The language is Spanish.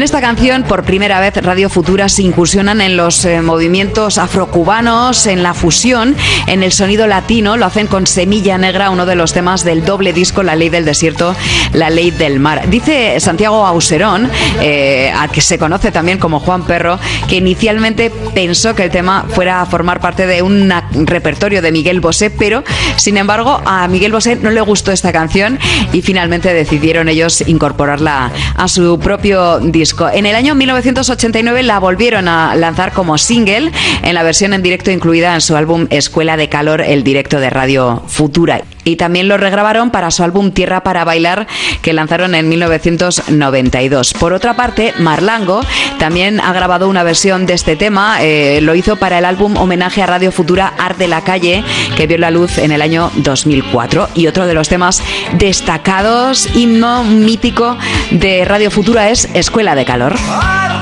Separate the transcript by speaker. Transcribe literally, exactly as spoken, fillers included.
Speaker 1: esta canción, por primera vez, Radio Futura se incursionan en los eh, movimientos afrocubanos, en la fusión, en el sonido latino. Lo hacen con Semilla Negra, uno de los temas del doble disco La Ley del Desierto, La Ley del Mar. Dice Santiago Auserón, eh, a que se conoce también como Juan Perro, que inicialmente pensó que el tema fuera a formar parte de un repertorio de Miguel Bosé, pero sin embargo a Miguel Bosé no le gustó esta canción y finalmente decidieron ellos incorporarla a su propio disco. En el año mil novecientos ochenta y nueve la volvieron a lanzar como single en la versión en directo incluida en su álbum Escuela de Calor, el directo de Radio Futura. Y también lo regrabaron para su álbum Tierra para Bailar, que lanzaron en mil novecientos noventa y dos. Por otra parte, Marlango también ha grabado una versión de este tema. Eh, lo hizo para el álbum homenaje a Radio Futura, Art de la Calle, que vio la luz en el año dos mil cuatro. Y otro de los temas destacados, himno mítico de Radio Futura, es Escuela de Calor.